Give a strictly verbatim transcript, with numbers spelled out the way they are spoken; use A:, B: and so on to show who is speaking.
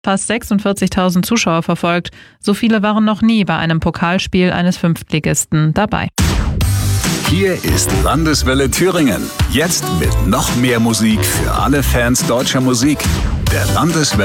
A: fast sechsundvierzigtausend Zuschauer verfolgt. So viele waren noch nie bei einem Pokalspiel eines Fünftligisten dabei.
B: Hier ist Landeswelle Thüringen. Jetzt mit noch mehr Musik für alle Fans deutscher Musik. Der Landeswelle